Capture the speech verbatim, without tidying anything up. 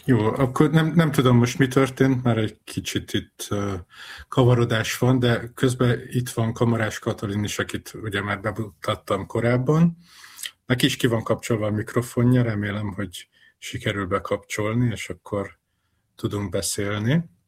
Jó, akkor nem, nem tudom most mi történt, mert egy kicsit itt uh, kavarodás van, de közben itt van Kamarás Katalin is, akit ugye már bemutattam korábban. Neki is ki van kapcsolva a mikrofonja, remélem, hogy sikerül bekapcsolni, és akkor tudunk beszélni.